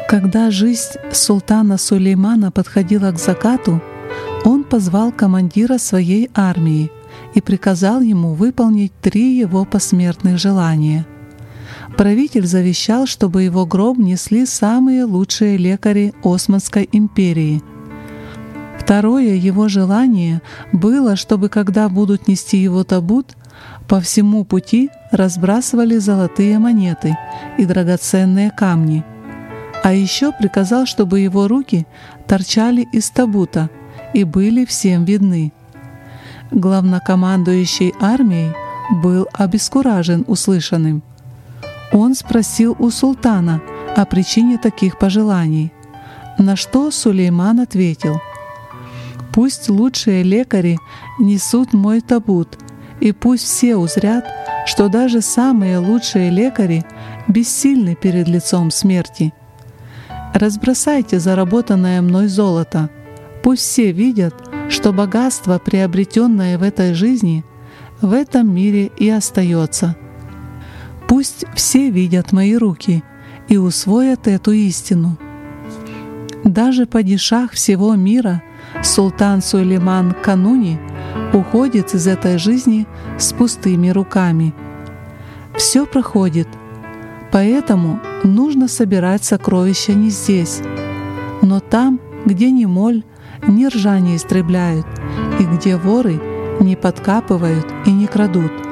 Когда жизнь султана Сулеймана подходила к закату, он позвал командира своей армии и приказал ему выполнить 3 его посмертных желания. Правитель завещал, чтобы его гроб несли самые лучшие лекари Османской империи. Второе его желание было, чтобы, когда будут нести его табут, по всему пути разбрасывали золотые монеты и драгоценные камни. А еще приказал, чтобы его руки торчали из табута и были всем видны. Главнокомандующий армией был обескуражен услышанным. Он спросил у султана о причине таких пожеланий, на что Сулейман ответил: «Пусть лучшие лекари несут мой табут, и пусть все узрят, что даже самые лучшие лекари бессильны перед лицом смерти. Разбросайте заработанное мной золото, пусть все видят, что богатство, приобретенное в этой жизни, в этом мире и остается. Пусть все видят мои руки и усвоят эту истину». Даже падишах всего мира, султан Сулейман Кануни, уходит из этой жизни с пустыми руками. Все проходит, поэтому нужно собирать сокровища не здесь, но там, где ни моль, ни ржа не истребляют, и где воры не подкапывают и не крадут.